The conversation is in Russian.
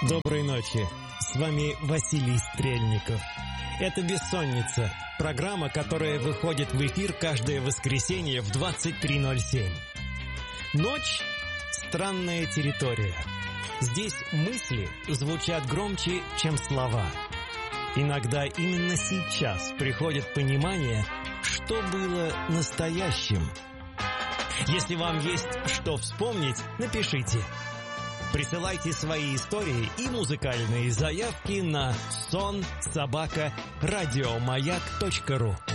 Доброй ночи. С вами Василий Стрельников. Это «Бессонница», программа, которая выходит в эфир каждое воскресенье в 23:07. Ночь — странная территория. Здесь мысли звучат громче, чем слова. Иногда именно сейчас приходит понимание, что было настоящим. Если вам есть что вспомнить, напишите. Присылайте свои истории и музыкальные заявки на сон@радиомаяк.ру.